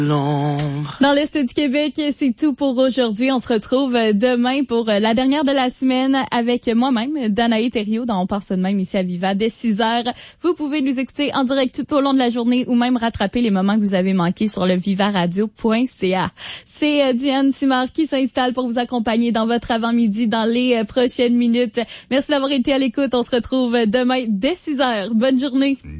Dans l'Est du Québec, c'est tout pour aujourd'hui. On se retrouve demain pour la dernière de la semaine avec moi-même, Danae Thériault, dans On part ça de même ici à Viva, dès 6h. Vous pouvez nous écouter en direct tout au long de la journée ou même rattraper les moments que vous avez manqués sur le vivaradio.ca. C'est Diane Simard qui s'installe pour vous accompagner dans votre avant-midi dans les prochaines minutes. Merci d'avoir été à l'écoute. On se retrouve demain dès 6h. Bonne journée.